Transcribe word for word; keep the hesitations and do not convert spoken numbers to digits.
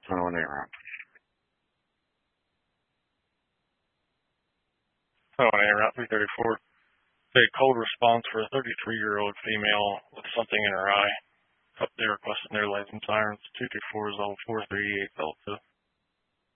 twenty-one eight round. twenty-one eight route three thirty-four. A cold response for a thirty-three-year-old female with something in her eye. Up there requesting their lights and sirens. two two four is all four three eight Delta.